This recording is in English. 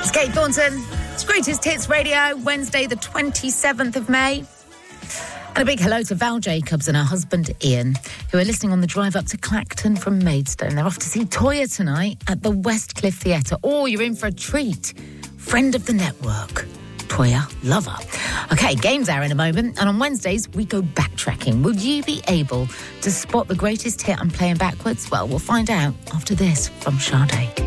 It's Kate Thornton. It's Greatest Hits Radio, Wednesday the 27th of May. And a big hello to Val Jacobs and her husband Ian, who are listening on the drive up to Clacton from Maidstone. They're off to see Toyah tonight at the Westcliff Theatre. Oh, you're in for a treat. Friend of the network, Toyah, love her. OK, Games Hour in a moment. And on Wednesdays, we go backtracking. Will you be able to spot the greatest hit I'm playing backwards? Well, we'll find out after this from Sade.